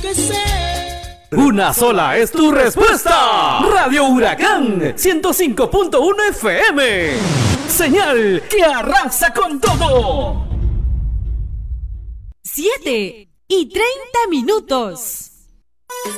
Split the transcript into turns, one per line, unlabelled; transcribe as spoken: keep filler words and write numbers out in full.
Una sola es tu respuesta. Radio Huracán ciento cinco punto uno F M. Señal que arrasa con todo.
Siete y treinta minutos.